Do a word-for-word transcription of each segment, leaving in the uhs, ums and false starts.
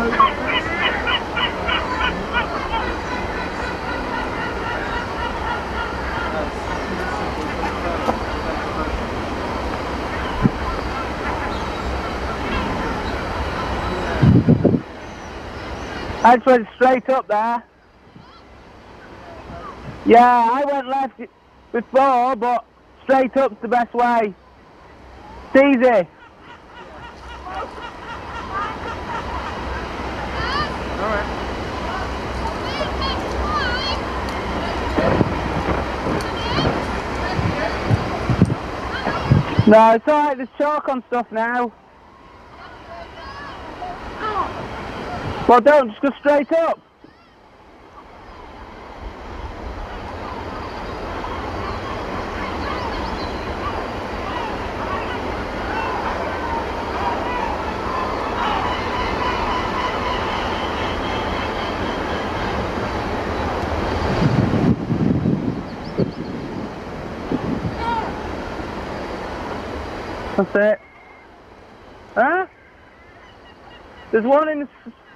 I just went straight up there. Yeah, I went left before, but straight up's the best way. It's easy. Alright. No, it's alright, there's chalk on stuff now. Well, don't, just go straight up. That's it. Huh? There's one in the...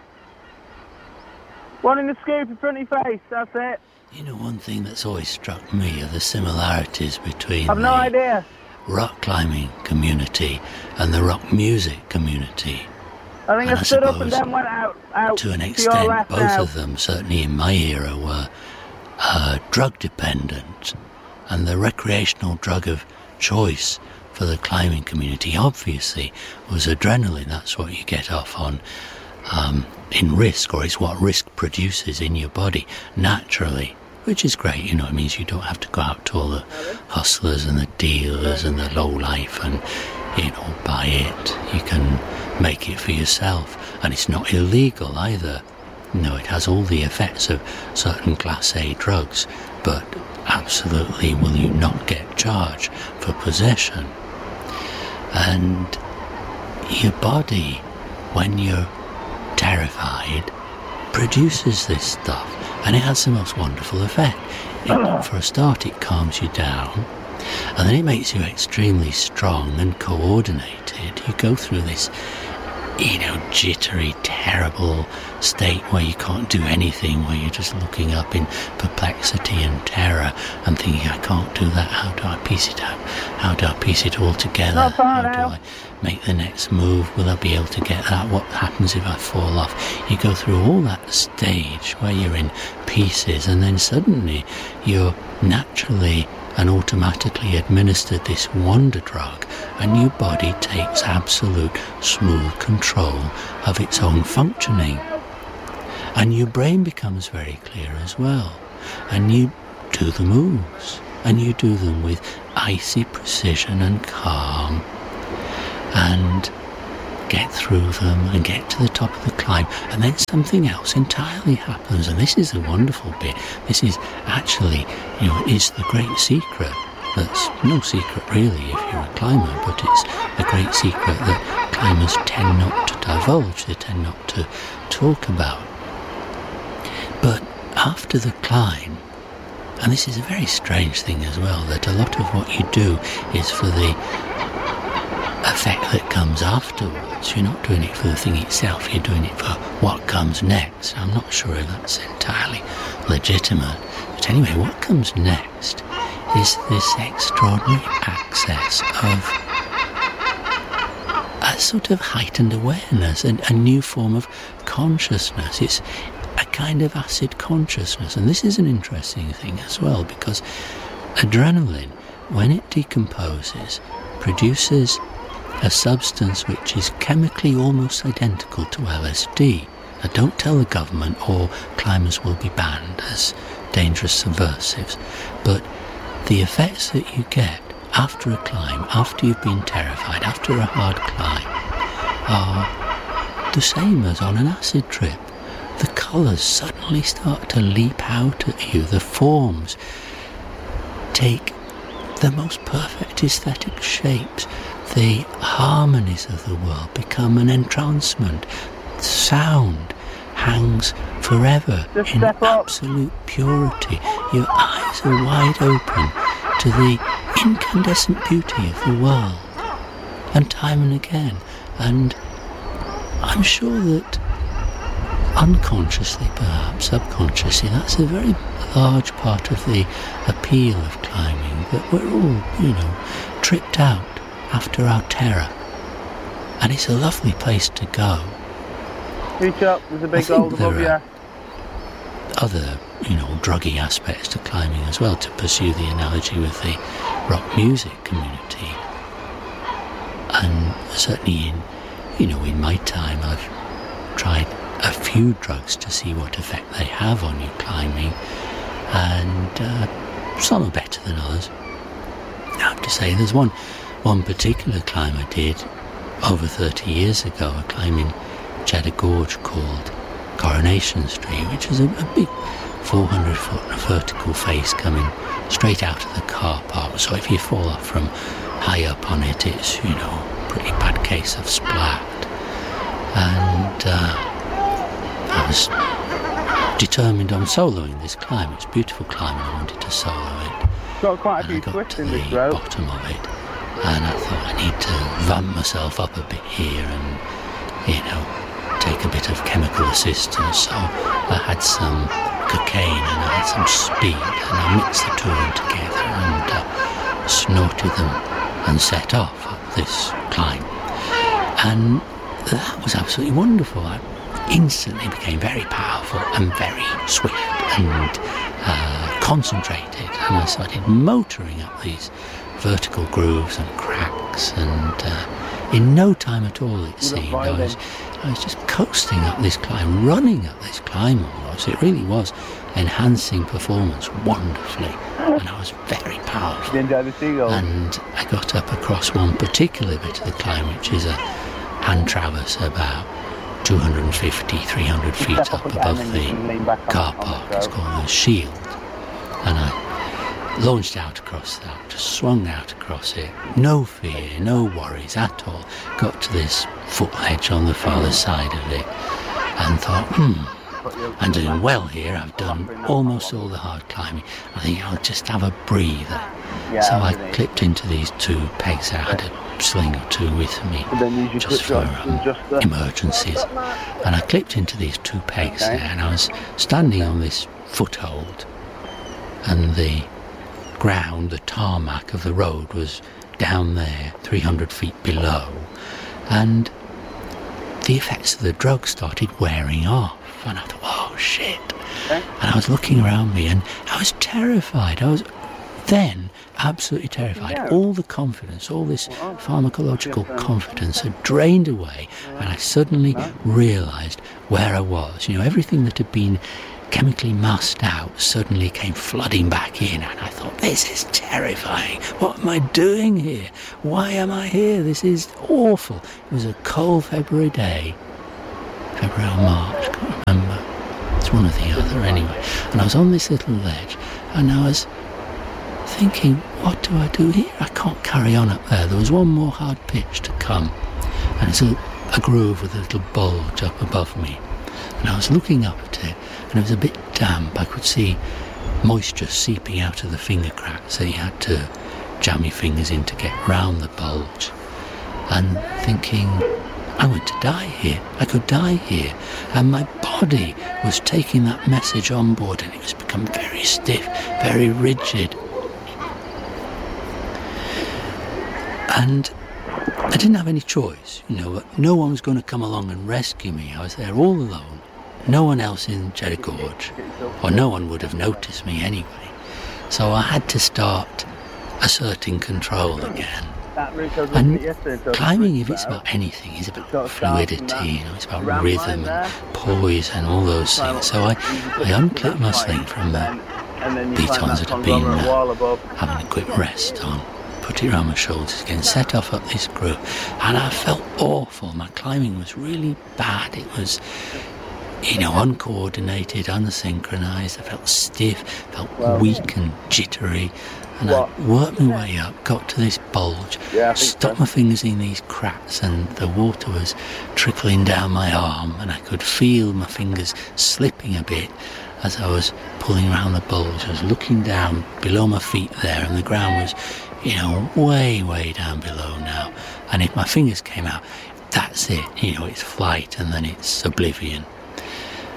One in the scoop in front of your face, that's it. You know, one thing that's always struck me are the similarities between I've no the idea. rock climbing community and the rock music community. I think And I I stood up and suppose then went out, out To an your extent, left both now. of them, certainly in my era, were uh, drug dependent, and the recreational drug of choice for the climbing community obviously was adrenaline. That's what you get off on um, in risk, or it's what risk produces in your body naturally, which is great. You know, it means you don't have to go out to all the hustlers and the dealers and the low life and, you know, buy it. You can make it for yourself, and it's not illegal either. No, it has all the effects of certain Class A drugs, but absolutely will you not get charged for possession. And your body, when you're terrified, produces this stuff, and it has the most wonderful effect. It, for a start, it calms you down, and then it makes you extremely strong and coordinated. You go through this, you know, jittery, terrible state where you can't do anything, where you're just looking up in perplexity and terror and thinking, I can't do that, how do I piece it out? How do I piece it all together? Not far How do now. I make the next move? Will I be able to get that? What happens if I fall off? You go through all that stage where you're in pieces, and then suddenly you're naturally and automatically administered this wonder drug, and your body takes absolute smooth control of its own functioning. And your brain becomes very clear as well, and you do the moves, and you do them with icy precision and calm, and get through them and get to the top of the climb, and then something else entirely happens. And this is the wonderful bit. This is actually, you know, it's the great secret. That's no secret really if you're a climber, but it's a great secret that climbers tend not to divulge, they tend not to talk about. But after the climb, and this is a very strange thing as well, that a lot of what you do is for the effect that comes afterwards. You're not doing it for the thing itself, you're doing it for what comes next. I'm not sure if that's entirely legitimate, but anyway, what comes next is this extraordinary access of a sort of heightened awareness and a new form of consciousness. It's a kind of acid consciousness, and this is an interesting thing as well, because adrenaline, when it decomposes, produces a substance which is chemically almost identical to L S D. Now, don't tell the government or climbers will be banned as dangerous subversives, but the effects that you get after a climb, after you've been terrified, after a hard climb, are the same as on an acid trip. The colours suddenly start to leap out at you, the forms take the most perfect aesthetic shapes, the harmonies of the world become an entrancement, sound hangs forever Just in step up. absolute purity. Your eyes are wide open to the incandescent beauty of the world, and time and again. And I'm sure that unconsciously, perhaps subconsciously, that's a very large part of the appeal of climbing, that we're all, you know, tripped out after our terror. And it's a lovely place to go. Reach up, there's a big hole above you. Other, you know, druggy aspects to climbing as well, to pursue the analogy with the rock music community. And certainly in, you know, in my time I've tried a few drugs to see what effect they have on you climbing, and uh, some are better than others. I have to say, there's one, one particular climb I did over thirty years ago, a climb in Cheddar Gorge called Coronation Street, which is a, a big four hundred foot vertical face coming straight out of the car park. So if you fall off from high up on it, it's, you know, a pretty bad case of splat. And uh, I was determined on soloing this climb. It's a beautiful climb and I wanted to solo it. Got quite a And I few got twists to in the this road. bottom of it, and I thought I need to vamp myself up a bit here and, you know, take a bit of chemical assistance. So I had some cocaine and I had some speed, and I mixed the two of them together and uh, snorted them and set off up this climb. And that was absolutely wonderful. I instantly became very powerful and very swift and uh, concentrated, and I started motoring up these vertical grooves and cracks, and uh, in no time at all, it seemed, I was, I was just coasting up this climb, running up this climb almost. It really was enhancing performance wonderfully, and I was very powerful. You enjoy the seagulls? And I got up across one particular bit of the climb, which is a hand traverse about two hundred fifty, three hundred feet up above the car park. It's called the Shield. And I launched out across that, just swung out across it. No fear, no worries at all. Got to this footledge on the farther side of it and thought, hmm, I'm doing well here. I've done almost all the hard climbing. I think I'll just have a breather. So I clipped into these two pegs. I had a sling or two with me just for um, emergencies. And I clipped into these two pegs there, and I was standing on this foothold, and the ground, the tarmac of the road was down there, three hundred feet below, and the effects of the drug started wearing off, and I thought, oh shit. And I was looking around me, and I was terrified. I was then absolutely terrified. All the confidence, all this pharmacological confidence had drained away, and I suddenly realised where I was. You know, everything that had been chemically masked out suddenly came flooding back in, and I thought, this is terrifying. What am I doing here? Why am I here? This is awful. It was a cold February day, February or March, I can't remember. It's one or the other anyway. And I was on this little ledge, and I was thinking, what do I do here? I can't carry on up there. There was one more hard pitch to come, and it's a, a groove with a little bulge up above me. And I was looking up at it, and it was a bit damp. I could see moisture seeping out of the finger cracks, so you had to jam your fingers in to get round the bulge. And thinking, I'm going to die here. I could die here. And my body was taking that message on board, and it was become very stiff, very rigid. And I didn't have any choice, you know, no one was going to come along and rescue me. I was there all alone, no one else in Cheddar Gorge, or no one would have noticed me anyway. So I had to start asserting control again. And climbing, if it's about anything, is about fluidity, you know, it's about rhythm and poise and all those things. So I, I unclipped my sling from the pitons that I'd been uh, having a quick rest on. Put it around my shoulders again, set off up this groove, and I felt awful. My climbing was really bad. It was, you know, uncoordinated, unsynchronized. I felt stiff, felt weak and jittery, and I worked my way up, got to this bulge, stuck my fingers in these cracks, and the water was trickling down my arm, and I could feel my fingers slipping a bit as I was pulling around the bulge. I was looking down below my feet there, and the ground was, you know, way, way down below now. And if my fingers came out, that's it. You know, it's flight and then it's oblivion.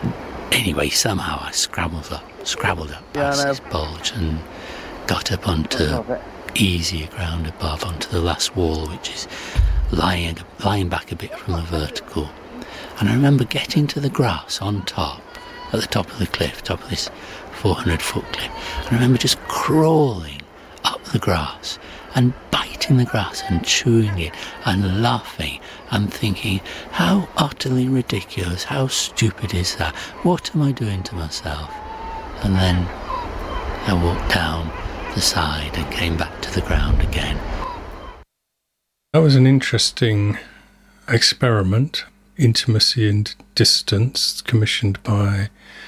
Anyway, somehow I scrabbled up, scrabbled up Yeah, past I know. this bulge and got up onto Love it. easier ground above, onto the last wall, which is lying lying back a bit from the vertical. And I remember getting to the grass on top, at the top of the cliff, top of this four hundred foot cliff. And I remember just crawling up the grass and biting the grass and chewing it and laughing and thinking, how utterly ridiculous, how stupid is that? What am I doing to myself? And then I walked down the side and came back to the ground again. That was an interesting experiment, Intimacy and Distance, commissioned by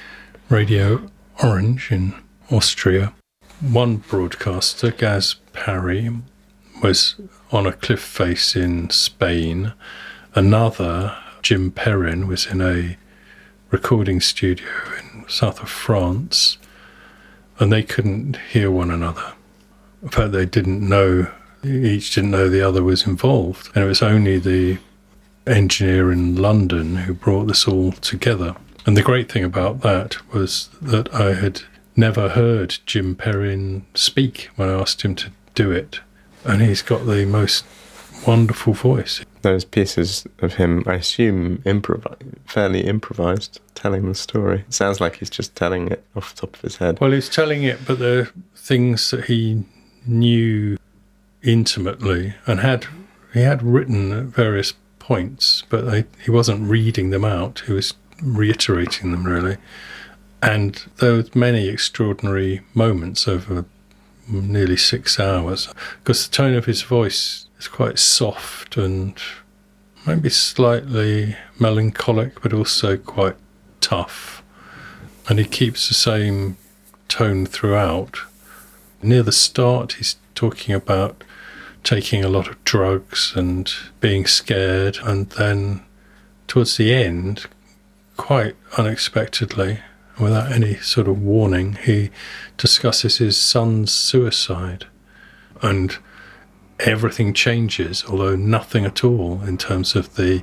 Radio Orange in Austria. One broadcaster, Gaz Parry, was on a cliff face in Spain. Another, Jim Perrin, was in a recording studio in south of France, and they couldn't hear one another. In fact, they didn't know, each didn't know the other was involved. And it was only the engineer in London who brought this all together. And the great thing about that was that I had never heard Jim Perrin speak when I asked him to do it. And he's got the most wonderful voice. Those pieces of him, I assume, improv- fairly improvised, telling the story. It sounds like he's just telling it off the top of his head. Well, he's telling it, but they're things that he knew intimately and had he had written at various points, but they, he wasn't reading them out. He was reiterating them, really. And there were many extraordinary moments over nearly six hours, because the tone of his voice is quite soft and maybe slightly melancholic, but also quite tough. And he keeps the same tone throughout. Near the start, he's talking about taking a lot of drugs and being scared, and then towards the end, quite unexpectedly, without any sort of warning, he discusses his son's suicide, and everything changes, although nothing at all in terms of the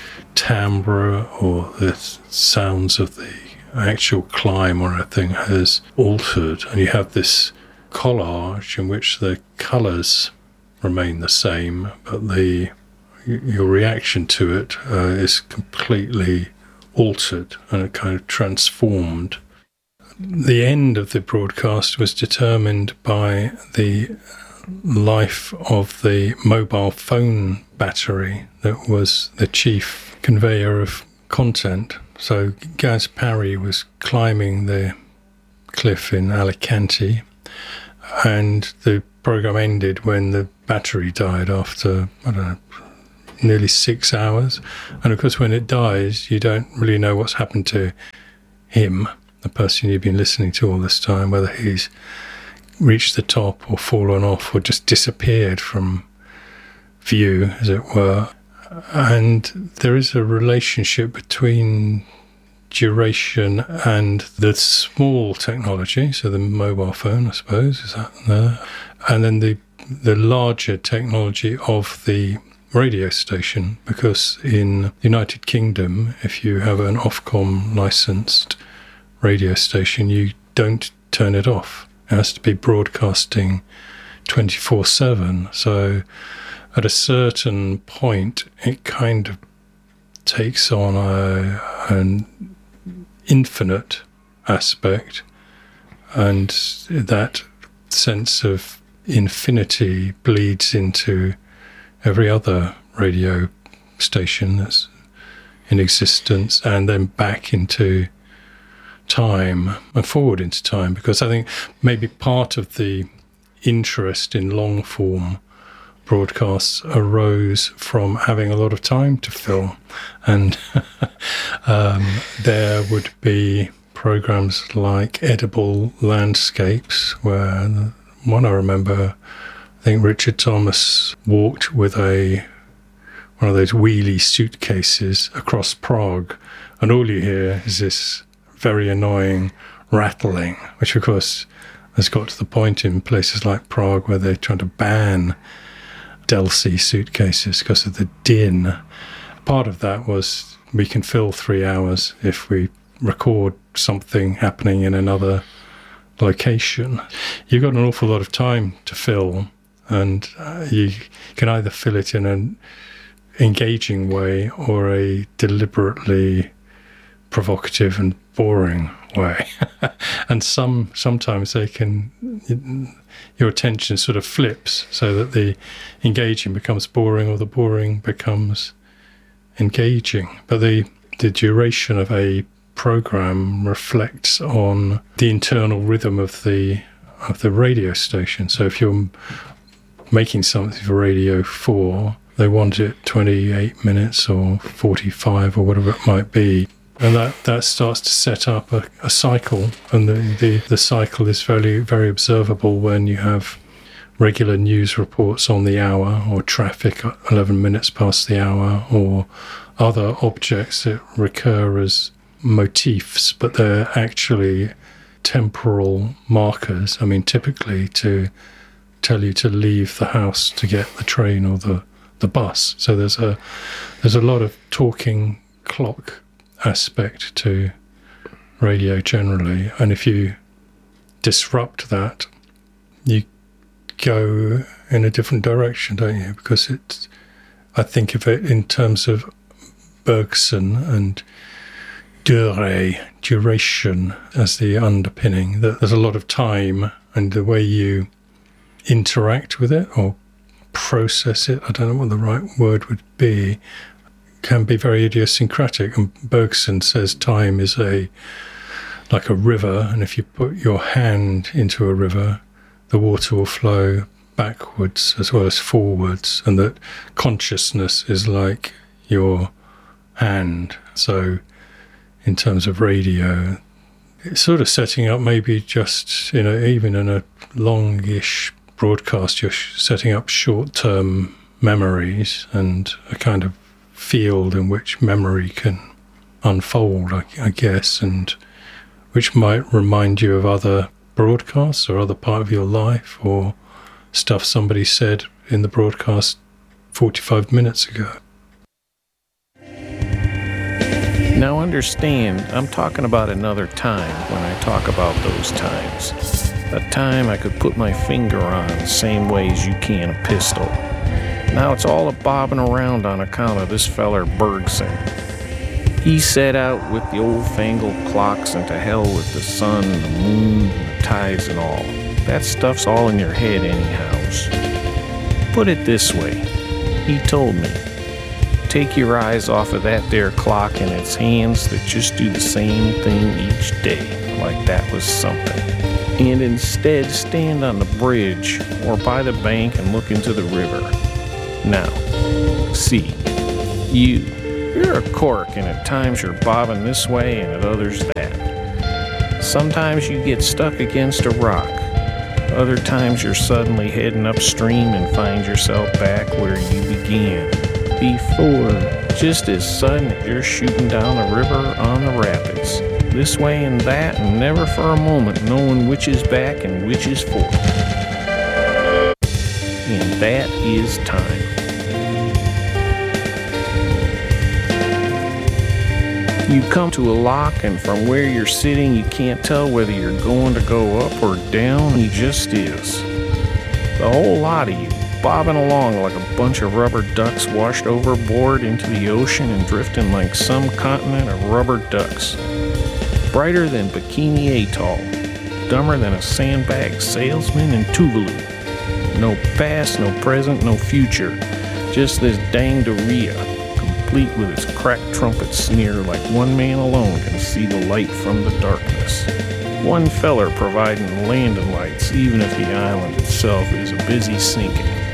timbre or the sounds of the actual climb or anything has altered, and you have this collage in which the colours remain the same, but the your reaction to it uh, is completely altered and it kind of transformed. The end of the broadcast was determined by the life of the mobile phone battery that was the chief conveyor of content. So Gaz Parry was climbing the cliff in Alicante, and the programme ended when the battery died after, I don't know, nearly six hours. And of course, when it dies, you don't really know what's happened to him, the person you've been listening to all this time, whether he's reached the top or fallen off or just disappeared from view, as it were. And there is a relationship between duration and the small technology, so the mobile phone, I suppose, is that there? And then the the larger technology of the radio station, because in the United Kingdom, if you have an Ofcom licensed radio station, you don't turn it off. It has to be broadcasting twenty-four seven. So at a certain point, it kind of takes on a, an infinite aspect, and that sense of infinity bleeds into every other radio station that's in existence, and then back into time and forward into time, because I think maybe part of the interest in long form broadcasts arose from having a lot of time to fill, and um, there would be programs like Edible Landscapes, where the one I remember, I think Richard Thomas walked with a one of those wheelie suitcases across Prague, and all you hear is this very annoying rattling, which of course has got to the point in places like Prague where they're trying to ban Delsey suitcases because of the din. Part of that was we can fill three hours if we record something happening in another location. You've got an awful lot of time to fill, and uh, you can either fill it in an engaging way or a deliberately provocative and boring way. And some sometimes they can, your attention sort of flips so that the engaging becomes boring or the boring becomes engaging. But the the duration of a program reflects on the internal rhythm of the of the radio station. So if you're making something for Radio four, they want it twenty-eight minutes or forty-five or whatever it might be. And that, that starts to set up a, a cycle. And the, the, the cycle is very, very observable when you have regular news reports on the hour, or traffic eleven minutes past the hour, or other objects that recur as motifs, but they're actually temporal markers. I mean, typically to tell you to leave the house to get the train or the, the bus. So there's a there's a lot of talking clock aspect to radio generally, and if you disrupt that, you go in a different direction, don't you? Because it's, I think of it in terms of Bergson and durée, duration, as the underpinning, that there's a lot of time, and the way you interact with it or process it, I don't know what the right word would be, can be very idiosyncratic. And Bergson says time is a like a river, and if you put your hand into a river, the water will flow backwards as well as forwards, and that consciousness is like your hand. So in terms of radio, it's sort of setting up maybe just, you know, even in a longish broadcast, you're setting up short-term memories and a kind of field in which memory can unfold, I, I guess, and which might remind you of other broadcasts or other part of your life, or stuff somebody said in the broadcast forty-five minutes ago. Now understand, I'm talking about another time when I talk about those times. A time I could put my finger on the same way as you can a pistol. Now it's all a bobbing around on account of this feller Bergson. He set out with the old-fangled clocks, and to hell with the sun and the moon and the tides and all. That stuff's all in your head anyhows. Put it this way, he told me, take your eyes off of that there clock and its hands that just do the same thing each day, like that was something. And instead stand on the bridge or by the bank and look into the river. Now, see, you, you're a cork, and at times you're bobbing this way and at others that. Sometimes you get stuck against a rock. Other times you're suddenly heading upstream and find yourself back where you began. Before, just as sudden you're shooting down the river on the rapids. This way and that, and never for a moment knowing which is back and which is forth. And that is time. You come to a lock, and from where you're sitting, you can't tell whether you're going to go up or down. He just is. The whole lot of you, bobbing along like a bunch of rubber ducks washed overboard into the ocean and drifting like some continent of rubber ducks. Brighter than Bikini Atoll, dumber than a sandbag salesman in Tuvalu. No past, no present, no future, just this dang Doria, complete with its cracked trumpet sneer like one man alone can see the light from the darkness. One feller providing the landing lights, even if the island itself is a busy sinking.